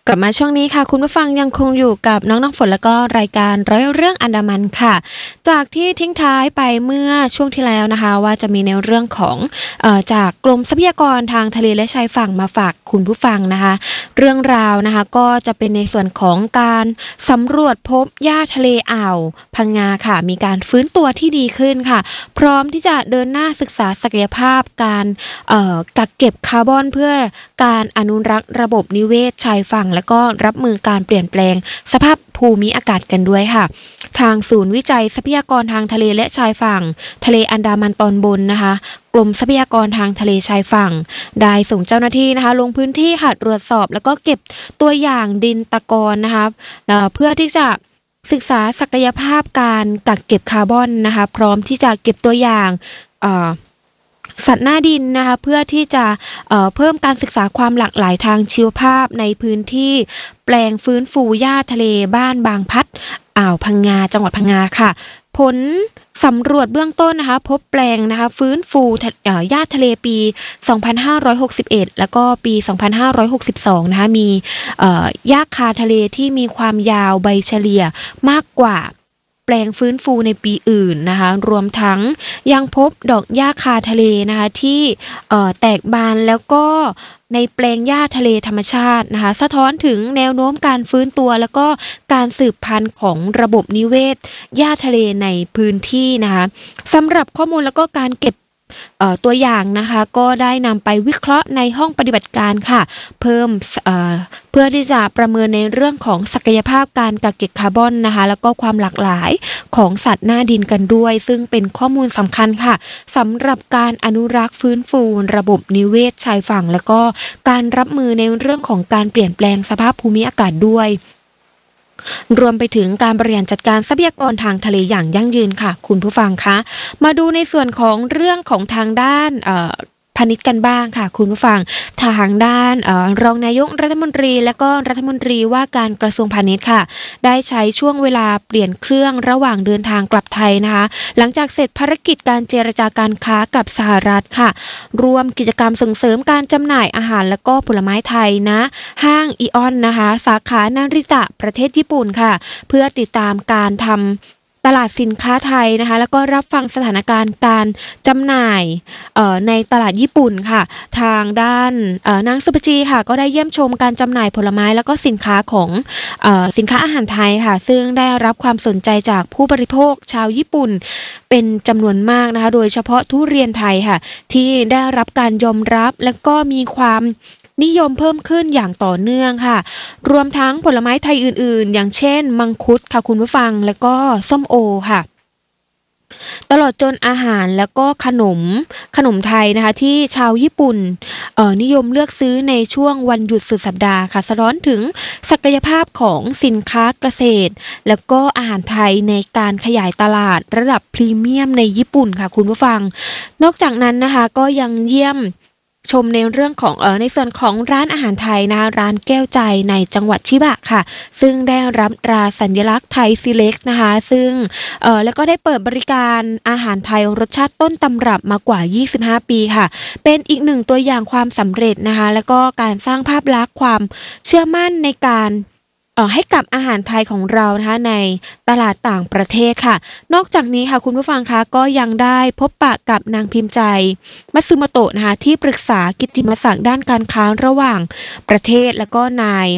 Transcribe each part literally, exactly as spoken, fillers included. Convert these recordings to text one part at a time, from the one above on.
กลับมาช่วงนี้ค่ะคุณผู้ฟังยังคงอยู่กับน้องน้ำฝนแล้วก็รายการร้อยเรื่องอันดามันค่ะจากที่ทิ้งท้ายไปเมื่อช่วงที่แล้วนะคะว่าจะมีในเรื่องของเอ่อจากกรมทรัพยากรทางทะเลและชายฝั่งมาฝากคุณผู้ฟังนะคะเรื่องราวนะคะก็จะเป็นในส่วนของการสำรวจพบหญ้าทะเลอ่าวพังงาค่ะมีการฟื้นตัวที่ดีขึ้นค่ะพร้อมที่จะเดินหน้าศึกษาศักยภาพการเอ่อกักเก็บคาร์บอนเพื่อการอนุรักษ์ระบบนิเวศชายฝั่งและก็รับมือการเปลี่ยนแปลงสภาพภูมิอากาศกันด้วยค่ะทางศูนย์วิจัยทรัพยากรทางทะเลและชายฝั่งทะเลอันดามันตอนบนนะคะกรมทรัพยากรทางทะเลชายฝั่งได้ส่งเจ้าหน้าที่นะคะลงพื้นที่ค่ะตรวจสอบแล้วก็เก็บตัวอย่างดินตะกอนนะคะเพื่อที่จะศึกษาศักยภาพการกักเก็บคาร์บอนนะคะพร้อมที่จะเก็บตัวอย่างสัตว์หน้าดินนะคะเพื่อที่จะเอ่อเพิ่มการศึกษาความหลากหลายทางชีวภาพในพื้นที่แปลงฟื้นฟูหญ้าทะเลบ้านบางพัดอ่าวพังงาจังหวัดพังงาค่ะผลสำรวจเบื้องต้นนะคะพบแปลงนะคะฟื้นฟูหญ้าทะเลปี สองพันห้าร้อยหกสิบเอ็ด แล้วก็ปี สองพันห้าร้อยหกสิบสองนะคะมีหญ้าคาทะเลที่มีความยาวใบเฉลี่ยมากกว่าแปลงฟื้นฟูในปีอื่นนะคะรวมทั้งยังพบดอกหญ้าคาทะเลนะคะที่แตกบานแล้วก็ในแปลงหญ้าทะเลธรรมชาตินะคะสะท้อนถึงแนวโน้มการฟื้นตัวแล้วก็การสืบพันธุ์ของระบบนิเวศหญ้าทะเลในพื้นที่นะคะสำหรับข้อมูลแล้วก็การเก็บตัวอย่างนะคะก็ได้นำไปวิเคราะห์ในห้องปฏิบัติการค่ะเพิ่มเ, เพื่อที่จะประเมินในเรื่องของศักยภาพการกักเก็บคาร์บอนนะคะแล้วก็ความหลากหลายของสัตว์หน้าดินกันด้วยซึ่งเป็นข้อมูลสำคัญค่ะสำหรับการอนุรักษ์ฟื้นฟูระบบนิเวศชายฝั่งแล้วก็การรับมือในเรื่องของการเปลี่ยนแปลงสภาพภูมิอากาศด้วยรวมไปถึงการบริหารจัดการทรัพยากรทางทะเลอย่างยั่งยืนค่ะคุณผู้ฟังคะมาดูในส่วนของเรื่องของทางด้านพาณิชย์กันบ้างค่ะคุณผู้ฟังทางด้านรองนายกรัฐมนตรีและก็รัฐมนตรีว่าการกระทรวงพาณิชย์ค่ะได้ใช้ช่วงเวลาเปลี่ยนเครื่องระหว่างเดินทางกลับไทยนะคะหลังจากเสร็จภารกิจการเจรจาการค้ากับสหรัฐค่ะรวมกิจกรรมส่งเสริมการจำหน่ายอาหารและก็ผลไม้ไทยนะห้างอีออนนะคะสาขานาริตะประเทศญี่ปุ่นค่ะเพื่อติดตามการทำตลาดสินค้าไทยนะคะแล้วก็รับฟังสถานการณ์การจำหน่ายในตลาดญี่ปุ่นค่ะทางด้านนางสุภจีค่ะก็ได้เยี่ยมชมการจำหน่ายผลไม้แล้วก็สินค้าของสินค้าอาหารไทยค่ะซึ่งได้รับความสนใจจากผู้บริโภคชาวญี่ปุ่นเป็นจำนวนมากนะคะโดยเฉพาะทุเรียนไทยค่ะที่ได้รับการยอมรับและก็มีความนิยมเพิ่มขึ้นอย่างต่อเนื่องค่ะรวมทั้งผลไม้ไทยอื่นๆอย่างเช่นมังคุดค่ะคุณผู้ฟังแล้วก็ส้มโอค่ะตลอดจนอาหารแล้วก็ขนมขนมไทยนะคะที่ชาวญี่ปุ่นนิยมเลือกซื้อในช่วงวันหยุดสุดสัปดาห์ค่ะสะท้อนถึงศักยภาพของสินค้าเกษตรแล้วก็อาหารไทยในการขยายตลาดระดับพรีเมียมในญี่ปุ่นค่ะคุณผู้ฟังนอกจากนั้นนะคะก็ยังเยี่ยมชมในเรื่องของเออในส่วนของร้านอาหารไทยนะร้านแก้วใจในจังหวัดชิบะค่ะซึ่งได้รับตราสัญลักษณ์ไทยซีเล็กนะคะซึ่งเออแล้วก็ได้เปิดบริการอาหารไทยรสชาติต้นตำรับมากว่ายี่สิบห้าปีค่ะเป็นอีกหนึ่งตัวอย่างความสำเร็จนะคะแล้วก็การสร้างภาพลักษณ์ความเชื่อมั่นในการให้กับอาหารไทยของเรานะคะในตลาดต่างประเทศค่ะนอกจากนี้ค่ะคุณผู้ฟังคะก็ยังได้พบปะกับนางพิมพ์ใจมัตสึโมโตะนะคะที่ปรึกษากิตติมศักดิ์ด้านการค้าระหว่างประเทศแล้วก็นาย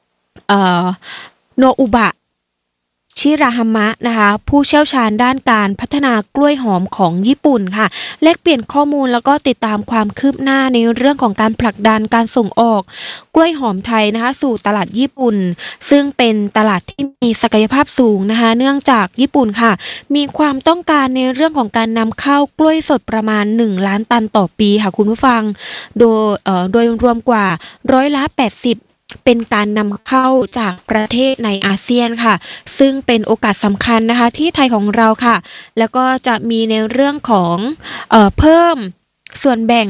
โนอุบะชิราฮามะนะคะผู้เชี่ยวชาญด้านการพัฒนากล้วยหอมของญี่ปุ่นค่ะแลกเปลี่ยนข้อมูลแล้วก็ติดตามความคืบหน้าในเรื่องของการผลักดันการส่งออกกล้วยหอมไทยนะคะสู่ตลาดญี่ปุ่นซึ่งเป็นตลาดที่มีศักยภาพสูงนะคะเนื่องจากญี่ปุ่นค่ะมีความต้องการในเรื่องของการนำเข้ากล้วยสดประมาณหนึ่งล้านตันต่อปีค่ะคุณผู้ฟังโดยเอ่อโดยรวมกว่าร้อยละแปดสิบเป็นการนำเข้าจากประเทศในอาเซียนค่ะซึ่งเป็นโอกาสสำคัญนะคะที่ไทยของเราค่ะแล้วก็จะมีในเรื่องของเอ่อเพิ่มส่วนแบ่ง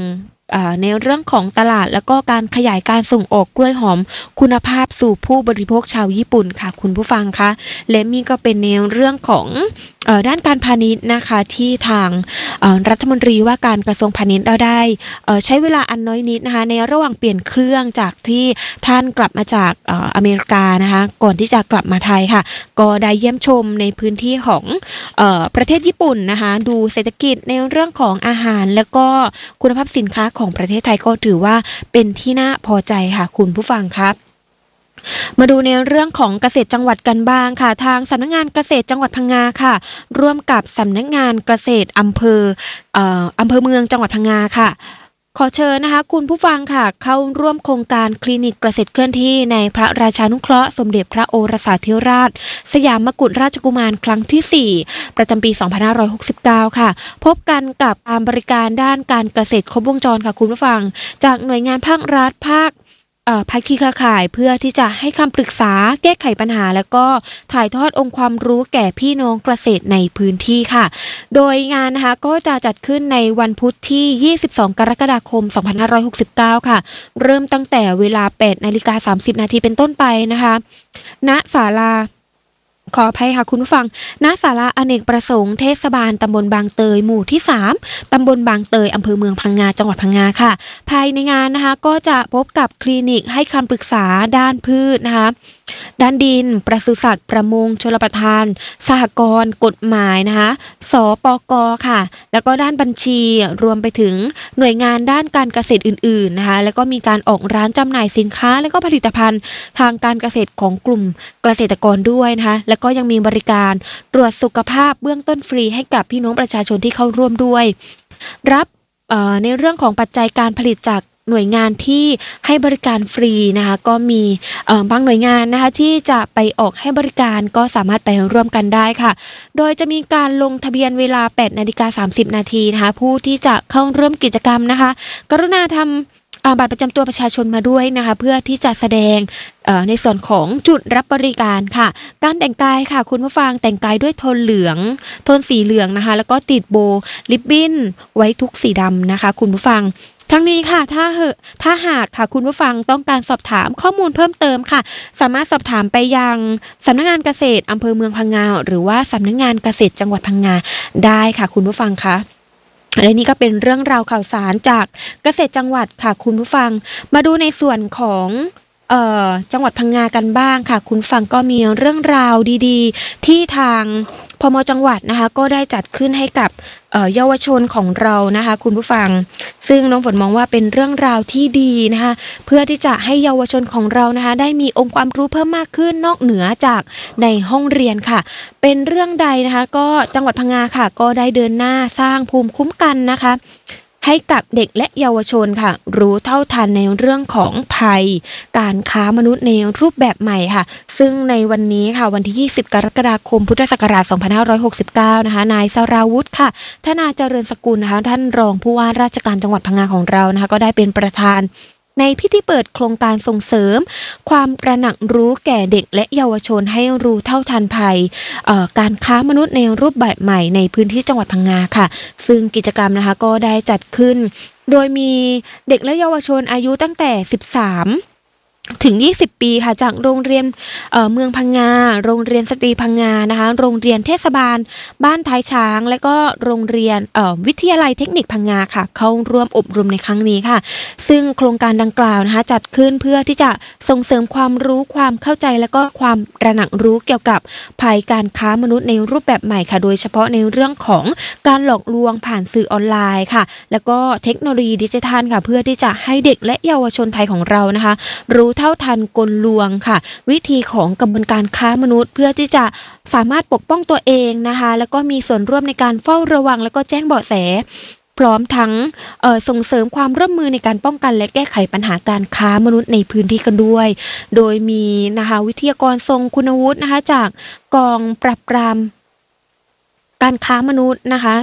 ในเรื่องของตลาดแล้วก็การขยายการส่งออกกล้วยหอมคุณภาพสู่ผู้บริโภคชาวญี่ปุ่นค่ะคุณผู้ฟังคะและนี่ก็เป็นในเรื่องของด้านการพาณิชย์นะคะที่ทางรัฐมนตรีว่าการกระทรวงพาณิชย์ได้ใช้เวลาอันน้อยนิดนะคะในระหว่างเปลี่ยนเครื่องจากที่ท่านกลับมาจากอเมริกานะคะก่อนที่จะกลับมาไทยค่ะก็ได้เยี่ยมชมในพื้นที่ของประเทศญี่ปุ่นนะคะดูเศรษฐกิจในเรื่องของอาหารแล้วก็คุณภาพสินค้าของประเทศไทยก็ถือว่าเป็นที่น่าพอใจค่ะคุณผู้ฟังครับมาดูในเรื่องของเกษตรจังหวัดกันบ้างค่ะทางสำนักงานเกษตรจังหวัดพังงาค่ะร่วมกับสำนักงานเกษตรอำเภอเอ่ออำเภอเมืองจังหวัดพังงาค่ะขอเชิญนะคะคุณผู้ฟังค่ะเข้าร่วมโครงการคลินิกเกษตรเคลื่อนที่ในพระราชานุเคราะห์สมเด็จพระโอรสาธิราชสยามมกุฎราชกุมารครั้งที่สี่ประจำปี สองพันห้าร้อยหกสิบเก้า ค่ะพบกันกับการบริการด้านการเกษตรครบวงจรค่ะคุณผู้ฟังจากหน่วยงานภาครัฐภาคภาคีเครือข่ายเพื่อที่จะให้คำปรึกษาแก้ไขปัญหาแล้วก็ถ่ายทอดองค์ความรู้แก่พี่น้องเกษตรในพื้นที่ค่ะโดยงานนะคะก็จะจัดขึ้นในวันพุธที่ยี่สิบสองกรกฎาคมสองพันห้าร้อยหกสิบเก้าค่ะเริ่มตั้งแต่เวลา แปดนาฬิกาสามสิบนาทีเป็นต้นไปนะคะณศาลาขออภัยค่ะคุณผู้ฟังณศาลาอเนกประสงค์เทศบาลตำบลบางเตยหมู่ที่สามตำบลบางเตยอำเภอเมืองพังงาจังหวัดพังงาค่ะภายในงานนะคะก็จะพบกับคลินิกให้คำปรึกษาด้านพืชนะคะด้านดินปศุสัตว์ประมงชลประทานสหกรณ์กฎหมายนะคะสปก.ค่ะแล้วก็ด้านบัญชีรวมไปถึงหน่วยงานด้านการเกษตรอื่นๆนะคะแล้วก็มีการออกร้านจำหน่ายสินค้าและก็ผลิตภัณฑ์ทางการเกษตรของกลุ่มเกษตรกรด้วยนะคะแล้วก็ยังมีบริการตรวจสุขภาพเบื้องต้นฟรีให้กับพี่น้องประชาชนที่เข้าร่วมด้วยรับในเรื่องของปัจจัยการผลิตจากหน่วยงานที่ให้บริการฟรีนะคะก็มีบางหน่วยงานนะคะที่จะไปออกให้บริการก็สามารถไปร่วมกันได้ค่ะโดยจะมีการลงทะเบียนเวลา แปดนาฬิกาสามสิบนาทีนะคะผู้ที่จะเข้าร่วมกิจกรรมนะคะกรุณาทำบัตรประจำตัวประชาชนมาด้วยนะคะเพื่อที่จะแสดงในส่วนของจุดรับบริการค่ะการแต่งกายค่ะคุณผู้ฟังแต่งกายด้วยโทนเหลืองโทนสีเหลืองนะคะแล้วก็ติดโบริบบิ้นไว้ทุกสีดำนะคะคุณผู้ฟังทั้งนี้ค่ะถ้าเหอะถ้าหากค่ะคุณผู้ฟังต้องการสอบถามข้อมูลเพิ่มเติมค่ะสามารถสอบถามไปยังสำนักงานเกษตรอำเภอเมืองพังงาหรือว่าสำนักงานเกษตรจังหวัดพังงาได้ค่ะคุณผู้ฟังคะและนี่ก็เป็นเรื่องราวข่าวสารจากเกษตรจังหวัดค่ะคุณผู้ฟังมาดูในส่วนของเอ่อจังหวัดพังงากันบ้างค่ะคุณฟังก็มีเรื่องราวดีๆที่ทางพม.จังหวัดนะคะก็ได้จัดขึ้นให้กับเยาวชนของเรานะคะคุณผู้ฟังซึ่งน้องฝนมองว่าเป็นเรื่องราวที่ดีนะคะเพื่อที่จะให้เยาวชนของเรานะคะได้มีองค์ความรู้เพิ่มมากขึ้นนอกเหนือจากในห้องเรียนค่ะเป็นเรื่องใดนะคะก็จังหวัดพังงาค่ะก็ได้เดินหน้าสร้างภูมิคุ้มกันนะคะให้กับเด็กและเยาวชนค่ะรู้เท่าทันในเรื่องของภัยการค้ามนุษย์ในรูปแบบใหม่ค่ะซึ่งในวันนี้ค่ะวันที่ยี่สิบกรกฎาคมพุทธศักราชสองพันห้าร้อยหกสิบเก้านะคะนายสราวุธค่ะธนาเจริญสกุลนะคะท่านรองผู้ว่าราชการจังหวัดพังงาของเรานะคะก็ได้เป็นประธานในพิธีเปิดโครงการส่งเสริมความตระหนักรู้แก่เด็กและเยาวชนให้รู้เท่าทันภัยการค้ามนุษย์ในรูปแบบใหม่ในพื้นที่จังหวัดพังงาค่ะซึ่งกิจกรรมนะคะก็ได้จัดขึ้นโดยมีเด็กและเยาวชนอายุตั้งแต่สิบสามถึงยี่สิบปีค่ะจากโรงเรียน เอ่อ เมืองพังงาโรงเรียนสตรีพังงานะคะโรงเรียนเทศบาลบ้านท้ายช้างและก็โรงเรียนเอ่อวิทยาลัยเทคนิคพังงาค่ะเข้าร่วมอบรมในครั้งนี้ค่ะซึ่งโครงการดังกล่าวนะคะจัดขึ้นเพื่อที่จะส่งเสริมความรู้ความเข้าใจและก็ความตระหนักรู้เกี่ยวกับภัยการค้ามนุษย์ในรูปแบบใหม่ค่ะโดยเฉพาะในเรื่องของการหลอกลวงผ่านสื่อออนไลน์ค่ะแล้วก็เทคโนโลยีดิจิทัลค่ะเพื่อที่จะให้เด็กและเยาวชนไทยของเรานะคะรู้เท่าทันกลลวงค่ะวิธีของกระบวนการค้ามนุษย์เพื่อที่จะสามารถปกป้องตัวเองนะคะแล้วก็มีส่วนร่วมในการเฝ้าระวังแล้วก็แจ้งเบาะแสพร้อมทั้งส่งเสริมความร่วมมือในการป้องกันและแก้ไขปัญหาการค้ามนุษย์ในพื้นที่กันด้วยโดยมีนะคะวิทยากรทรงคุณวุฒินะคะจากกองปราบปรามการค้ามนุษย์นะคะ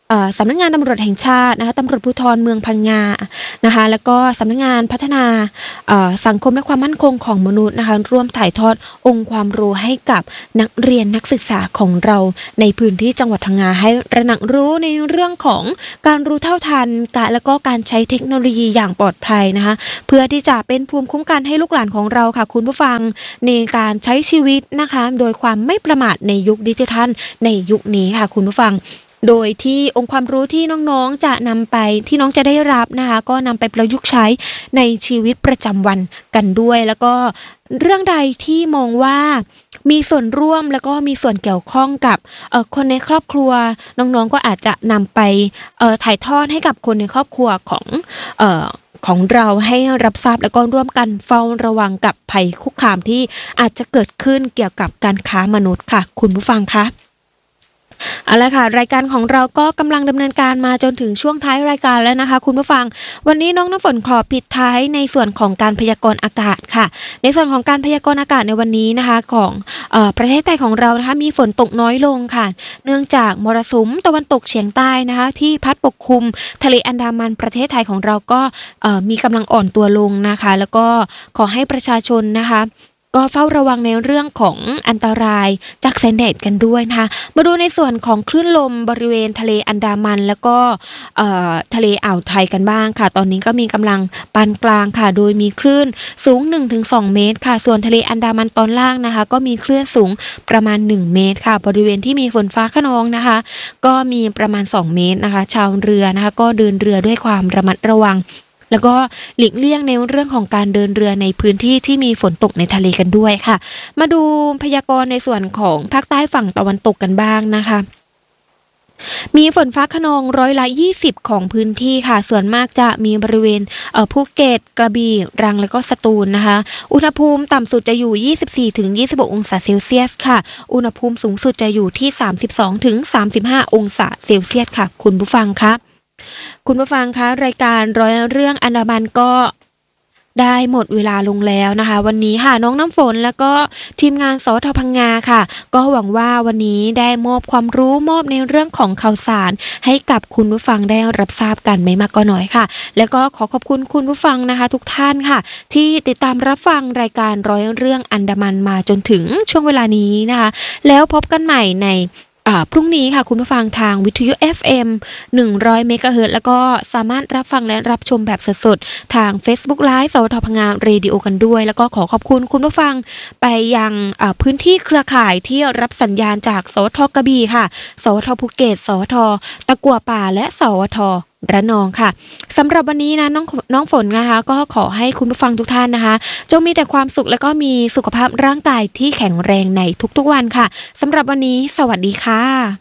สำนักงานตำรวจแห่งชาตินะคะตำรวจภูธรเมืองพังงานะคะแล้วก็สำนักงานพัฒนาสังคมและความมั่นคงของมนุษย์นะคะร่วมถ่ายทอดองค์ความรู้ให้กับนักเรียนนักศึกษาของเราในพื้นที่จังหวัดพังงาให้ระหนักรู้ในเรื่องของการรู้เท่าทันการและก็การใช้เทคโนโลยีอย่างปลอดภัยนะคะเพื่อที่จะเป็นภูมิคุ้มกันให้ลูกหลานของเราค่ะคุณผู้ฟังในการใช้ชีวิตนะคะโดยความไม่ประมาทในยุคดิจิทัลในยุคนี้ค่ะคุณผู้ฟังโดยที่องค์ความรู้ที่น้องๆจะนำไปที่น้องจะได้รับนะคะก็นำไปประยุกต์ใช้ในชีวิตประจำวันกันด้วยแล้วก็เรื่องใดที่มองว่ามีส่วนร่วมแล้วก็มีส่วนเกี่ยวข้องกับคนในครอบครัวน้องๆก็อาจจะนำไปถ่ายทอดให้กับคนในครอบครัวของของเราให้รับทราบแล้วก็ร่วมกันเฝ้าระวังกับภัยคุกคามที่อาจจะเกิดขึ้นเกี่ยวกับการค้ามนุษย์ค่ะคุณผู้ฟังคะเอาละค่ะรายการของเราก็กำลังดำเนินการมาจนถึงช่วงท้ายรายการแล้วนะคะคุณผู้ฟังวันนี้น้องน้ำฝนขอปิดท้ายในส่วนของการพยากรณ์อากาศค่ะในส่วนของการพยากรณ์อากาศในวันนี้นะคะของเอ่อประเทศไทยของเรานะคะมีฝนตกน้อยลงค่ะเนื่องจากมรสุมตะวันตกเฉียงใต้นะคะที่พัดปกคลุมทะเลอันดามันประเทศไทยของเราก็เอ่อมีกำลังอ่อนตัวลงนะคะแล้วก็ขอให้ประชาชนนะคะก็เฝ้าระวังในเรื่องของอันตรายจากแสงแดดกันด้วยนะคะมาดูในส่วนของคลื่นลมบริเวณทะเลอันดามันแล้วก็ทะเลอ่าวไทยกันบ้างค่ะตอนนี้ก็มีกำลังปานกลางค่ะโดยมีคลื่นสูง หนึ่งถึงสอง เมตรค่ะส่วนทะเลอันดามันตอนล่างนะคะก็มีคลื่นสูงประมาณหนึ่งเมตรค่ะบริเวณที่มีฝนฟ้าคะนองนะคะก็มีประมาณสองเมตรนะคะชาวเรือนะคะก็เดินเรือด้วยความระมัดระวังแล้วก็หลีกเลี่ยงในเรื่องของการเดินเรือในพื้นที่ที่มีฝนตกในทะเลกันด้วยค่ะมาดูพยากรณ์ในส่วนของภาคใต้ฝั่งตะวันตกกันบ้างนะคะมีฝนฟ้าคะนองร้อยละยี่สิบของพื้นที่ค่ะส่วนมากจะมีบริเวณเอ่อภูเก็ตกระบี่รังและก็สตูลนะคะอุณหภูมิต่ำสุดจะอยู่ ยี่สิบสี่ถึงยี่สิบหก องศาเซลเซียสค่ะอุณหภูมิสูงสุดจะอยู่ที่ สามสิบสองถึงสามสิบห้า องศาเซลเซียสค่ะคุณผู้ฟังคะคุณผู้ฟังคะรายการร้อยเรื่องอันดามันก็ได้หมดเวลาลงแล้วนะคะวันนี้ค่ะน้องน้ำฝนแล้วก็ทีมงานสทพังงาค่ะก็หวังว่าวันนี้ได้มอบความรู้มอบในเรื่องของข่าวสารให้กับคุณผู้ฟังได้รับทราบกันไม่มากก็น้อยค่ะแล้วก็ขอขอบคุณคุณผู้ฟังนะคะทุกท่านค่ะที่ติดตามรับฟังรายการร้อยเรื่องอันดามันมาจนถึงช่วงเวลานี้นะคะแล้วพบกันใหม่ในพรุ่งนี้ค่ะคุณผู้ฟังทางวิทยุ เอฟ เอ็ม หนึ่งร้อย เมกะเฮิรตซ์แล้วก็สามารถรับฟังและรับชมแบบสดๆทาง Facebook Live สวทพังงาเรดิโอกันด้วยแล้วก็ขอขอบคุณคุณผู้ฟังไปยังพื้นที่เครือข่ายที่รับสัญญาณจากสวทกระบี่ค่ะสวทภูเก็ตสวทตะกั่วป่าและสวทระนองค่ะสำหรับวันนี้นะน้องน้องฝนนะคะก็ขอให้คุณผู้ฟังทุกท่านนะคะจงมีแต่ความสุขและก็มีสุขภาพร่างกายที่แข็งแรงในทุกๆวันค่ะสำหรับวันนี้สวัสดีค่ะ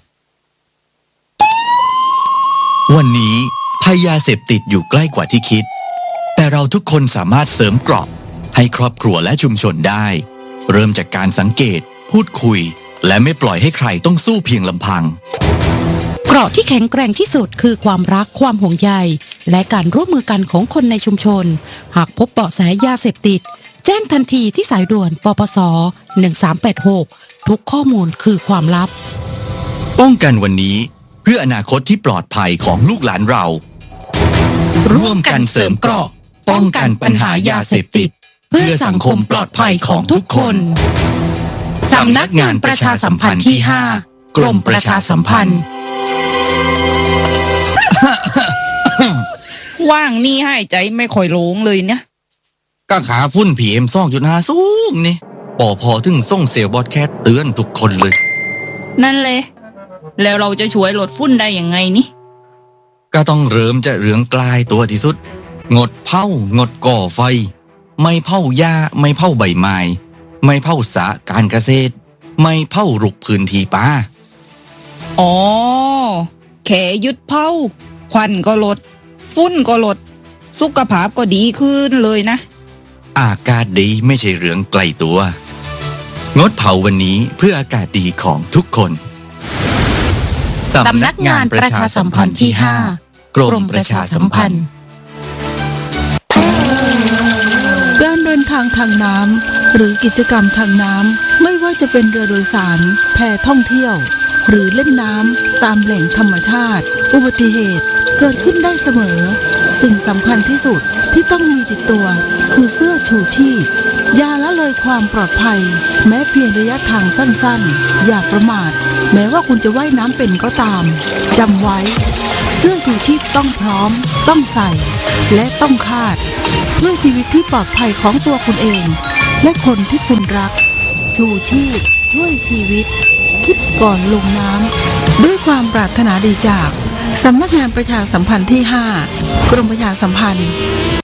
วันนี้ภัยยาเสพติดอยู่ใกล้กว่าที่คิดแต่เราทุกคนสามารถเสริมเกราะให้ครอบครัวและชุมชนได้เริ่มจากการสังเกตพูดคุยและไม่ปล่อยให้ใครต้องสู้เพียงลำพังเกราะที่แข็งแกร่งที่สุดคือความรักความห่วงใยและการร่วมมือกันของคนในชุมชนหากพบเบาะแสยาเสพติดแจ้งทันทีที่สายด่วนปปสหนึ่งสามแปดหกทุกข้อมูลคือความลับป้องกันวันนี้เพื่ออนาคตที่ปลอดภัยของลูกหลานเราร่วมกันเสริมเกราะป้องกันปัญหายาเสพติดเพื่อสังคมปลอดภัยของทุกคนสำนักงานประชาสัมพันธ์ที่ห้ากรมประชาสัมพันธ์ว่างนี่หายใจไม่ค่อยโล่งเลยเนี่ยก็ขาฝุ่น พี เอ็ม สองจุดห้า สูงนี่ปอพอถึงส่งเซลล์บอดแคสเตือนทุกคนเลยนั่นเลยแล้วเราจะช่วยลดฝุ่นได้ยังไงนี่ก็ต้องเริ่มจะเรื่องกลายตัวที่สุดงดเผางดก่อไฟไม่เผาหญ้าไม่เผาใบไม้ไม่เผาสระการเกษตรไม่เผารุกพื้นที่ป่าอ๋อแค่หยุดเผาควันก็ลดฝุ่นก็ลดสุขภาพก็ดีขึ้นเลยนะอากาศดีไม่ใช่เรื่องไกลตัวงดเผาวันนี้เพื่ออากาศดีของทุกคนสำนักงานประชาสัมพันธ์ที่ห้ากรมประชาสัมพันธ์การเดินทางทางน้ำหรือกิจกรรมทางน้ำไม่ว่าจะเป็นเรือโดยสารแพท่องเที่ยวหรือเล่นน้ำตามแหล่งธรรมชาติอุบัติเหตุเกิดขึ้นได้เสมอสิ่งสำคัญที่สุดที่ต้องมีติดตัวคือเสื้อชูชีพอย่าละเลยความปลอดภัยแม้เพียงระยะทางสั้นๆอย่าประมาทแม้ว่าคุณจะว่ายน้ำเป็นก็ตามจำไว้เสื้อชูชีพต้องพร้อมต้องใส่และต้องคาดเพื่อชีวิตที่ปลอดภัยของตัวคุณเองและคนที่คุณรักชูชีพช่วยชีวิตคิดก่อนลงน้ำด้วยความปรารถนาดีจากสำนักงานประชาสัมพันธ์ที่ห้ากรมประชาสัมพันธ์